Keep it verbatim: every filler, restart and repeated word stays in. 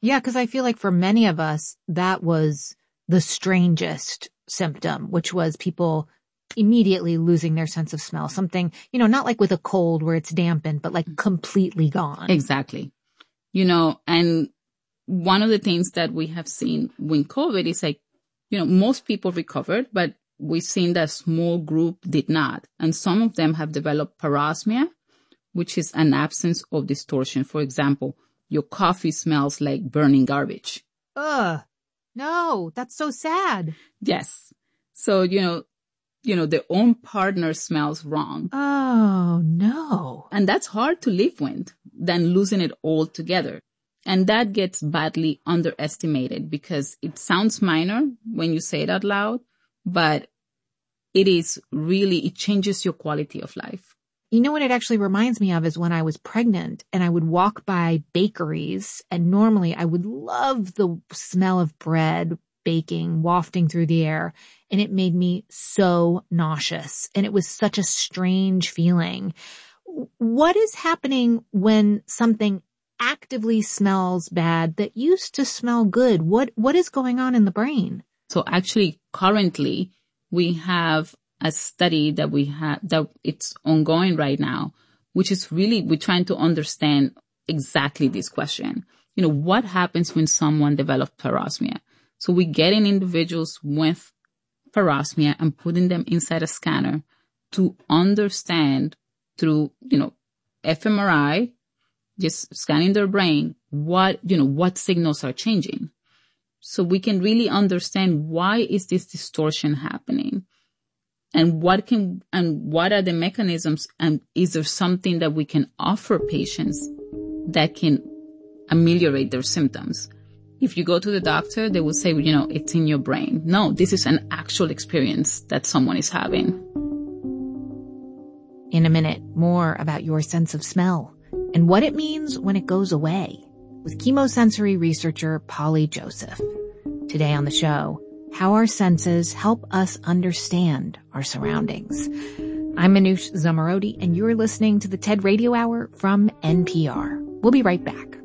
Yeah, because I feel like for many of us, that was the strangest symptom, which was people immediately losing their sense of smell. Something, you know, not like with a cold where it's dampened, but like completely gone. Exactly. You know, and one of the things that we have seen with COVID is like, you know, most people recovered, but we've seen that a small group did not. And some of them have developed parosmia, which is an absence of distortion. For example, your coffee smells like burning garbage. Ugh. No, that's so sad. Yes. So, you know, you know, their own partner smells wrong. Oh, no. And that's hard to live with than losing it all together. And that gets badly underestimated because it sounds minor when you say it out loud, but it is really, it changes your quality of life. You know what it actually reminds me of is when I was pregnant and I would walk by bakeries, and normally I would love the smell of bread baking, wafting through the air, and it made me so nauseous. And it was such a strange feeling. What is happening when something actively smells bad that used to smell good? What what is going on in the brain? So actually, currently, we have a study that we have, that it's ongoing right now, which is really, we're trying to understand exactly this question. You know, what happens when someone develops parosmia? So we get in individuals with parosmia and putting them inside a scanner to understand through, you know, fMRI, just scanning their brain, what, you know, what signals are changing. So we can really understand why is this distortion happening and what can, and what are the mechanisms, and is there something that we can offer patients that can ameliorate their symptoms? If you go to the doctor, they will say, you know, it's in your brain. No, this is an actual experience that someone is having. In a minute, more about your sense of smell and what it means when it goes away with chemosensory researcher Polly Joseph. Today on the show, how our senses help us understand our surroundings. I'm Manoush Zomorodi, and you're listening to the TED Radio Hour from N P R. We'll be right back.